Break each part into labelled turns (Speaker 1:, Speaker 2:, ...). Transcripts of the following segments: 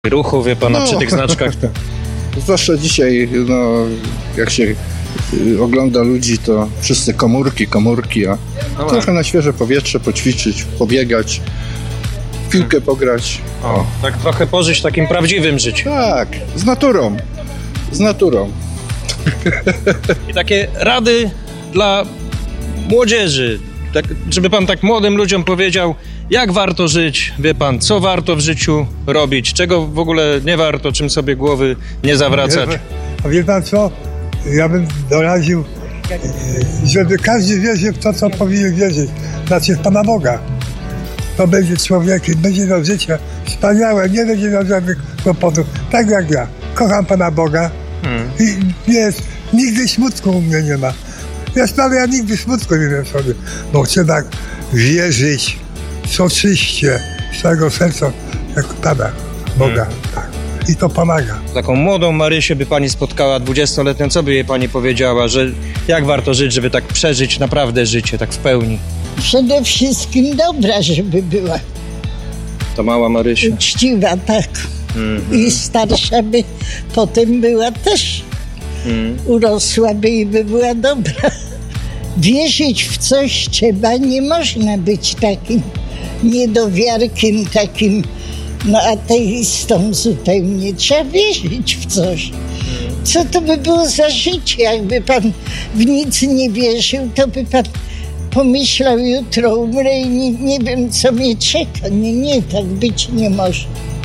Speaker 1: ruchu, wie pana, przy tych znaczkach.
Speaker 2: Zwłaszcza dzisiaj, jak się ogląda ludzi, to wszyscy komórki, a trochę na świeże powietrze poćwiczyć, pobiegać, w piłkę pograć.
Speaker 1: Tak trochę pożyć takim prawdziwym życiem.
Speaker 2: Tak, z naturą.
Speaker 1: I takie rady dla młodzieży, tak, żeby pan tak młodym ludziom powiedział, jak warto żyć, wie pan, co warto w życiu robić, czego w ogóle nie warto, czym sobie głowy nie zawracać.
Speaker 3: A wie pan co? Ja bym doradził, żeby każdy wierzył w to, co powinien wierzyć. Znaczy w Pana Boga. To będzie człowiekiem, będzie miał życie wspaniałe, nie będzie miał żadnych kłopotów. Tak jak ja. Kocham Pana Boga i nigdy smutku u mnie nie ma. Ja nigdy smutku nie wiem sobie, bo chcę tak wierzyć soczyście, z całego serca, jak Pana Boga. Tak. I to pomaga.
Speaker 1: Taką młodą Marysię by pani spotkała, 20-letnią, co by jej pani powiedziała, że jak warto żyć, żeby tak przeżyć naprawdę życie, tak w pełni?
Speaker 4: Przede wszystkim dobra, żeby była.
Speaker 1: To mała Marysia.
Speaker 4: Uczciwa, tak. I starsza by potem była też. Urosłaby i by była dobra. Wierzyć w coś trzeba, nie można być takim niedowiarkiem, takim ateistą zupełnie. Trzeba wierzyć w coś. Co to by było za życie? Jakby pan w nic nie wierzył, to by pan pomyślał, jutro umrę i nie wiem, co mnie czeka. Nie, tak być nie może.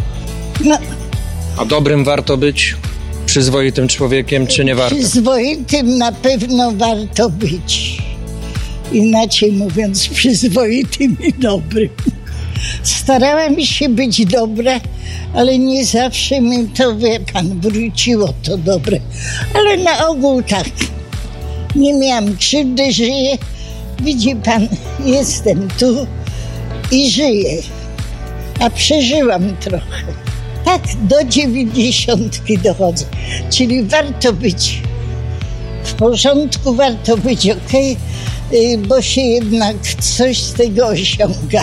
Speaker 1: A dobrym warto być? Przyzwoitym człowiekiem, czy nie warto?
Speaker 4: Przyzwoitym na pewno warto być. Inaczej mówiąc, przyzwoitym i dobrym. Starałam się być dobra, ale nie zawsze mi to, wie pan, wróciło to dobre. Ale na ogół tak. Nie miałam krzywdy, żyję. Widzi pan, jestem tu i żyję. A przeżyłam trochę. Tak, do 90 dochodzę. Czyli warto być w porządku, warto być okej, bo się jednak coś z tego osiąga.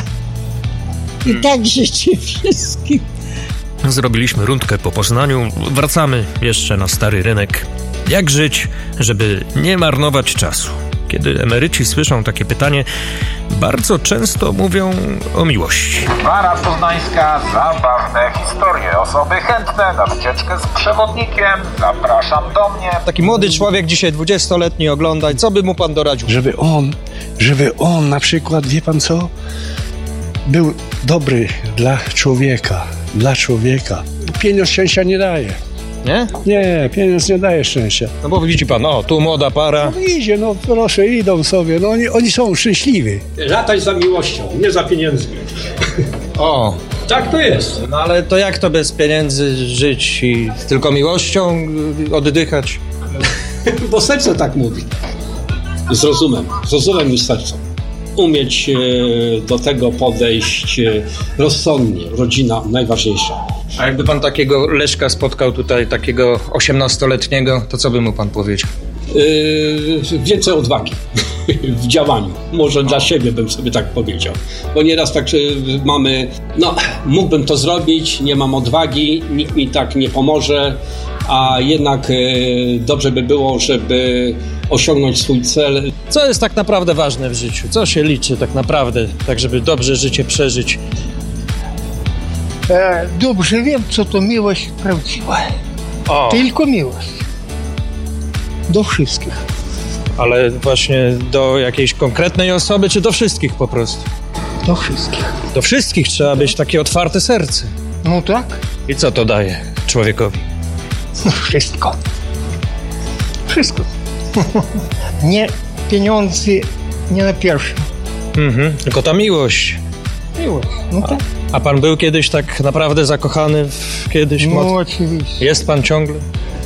Speaker 4: I tak życzę wszystkim.
Speaker 5: Zrobiliśmy rundkę po Poznaniu, wracamy jeszcze na Stary Rynek. Jak żyć, żeby nie marnować czasu? Kiedy emeryci słyszą takie pytanie, bardzo często mówią o miłości.
Speaker 6: Wara Poznańska, zabawne historie. Osoby chętne na wycieczkę z przewodnikiem. Zapraszam do mnie.
Speaker 1: Taki młody człowiek dzisiaj 20-letni ogląda. Co by mu pan doradził?
Speaker 7: Żeby on na przykład, wie pan co, był dobry dla człowieka. Pieniądz szczęścia nie daje.
Speaker 1: Nie?
Speaker 7: Nie, pieniądz nie daje szczęścia.
Speaker 1: No bo widzi pan, tu młoda para.
Speaker 7: No idzie, proszę, idą sobie, oni są szczęśliwi.
Speaker 8: Latać za miłością, nie za pieniędzmi.
Speaker 1: O!
Speaker 8: Tak to jest.
Speaker 1: No ale to jak to bez pieniędzy żyć i tylko miłością oddychać?
Speaker 8: Bo serce tak mówi. Z rozumem i sercem. Umieć do tego podejść rozsądnie. Rodzina najważniejsza.
Speaker 1: A jakby pan takiego Leszka spotkał tutaj, takiego 18-letniego, to co by mu pan powiedział?
Speaker 8: Więcej odwagi w działaniu. Może dla siebie bym sobie tak powiedział. Bo nieraz tak mamy, mógłbym to zrobić, nie mam odwagi, nikt mi tak nie pomoże, a jednak dobrze by było, żeby osiągnąć swój cel.
Speaker 1: Co jest tak naprawdę ważne w życiu? Co się liczy tak naprawdę, tak żeby dobrze życie przeżyć?
Speaker 9: Dobrze wiem, co to miłość prawdziwa. Tylko miłość. Do wszystkich.
Speaker 1: Ale właśnie do jakiejś konkretnej osoby, czy do wszystkich po prostu?
Speaker 9: Do wszystkich.
Speaker 1: Do wszystkich trzeba być takie otwarte serce.
Speaker 9: No tak.
Speaker 1: I co to daje człowiekowi?
Speaker 9: No wszystko. Nie pieniądze, nie na pierwszym.
Speaker 1: Tylko ta miłość.
Speaker 9: No tak.
Speaker 1: A pan był kiedyś tak naprawdę zakochany kiedyś?
Speaker 9: No oczywiście.
Speaker 1: Jest pan ciągle?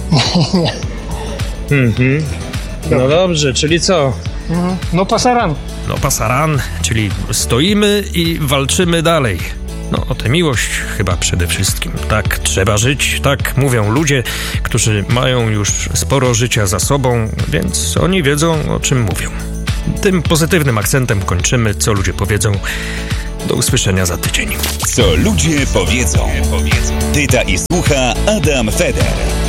Speaker 1: No dobrze, czyli co?
Speaker 9: No pasaran.
Speaker 5: No pasaran, czyli stoimy i walczymy dalej. No o tę miłość chyba przede wszystkim. Tak trzeba żyć, tak mówią ludzie, którzy mają już sporo życia za sobą, więc oni wiedzą, o czym mówią. Tym pozytywnym akcentem kończymy, co ludzie powiedzą. Do usłyszenia za tydzień.
Speaker 10: Co ludzie powiedzą. Pyta i słucha Adam Feder.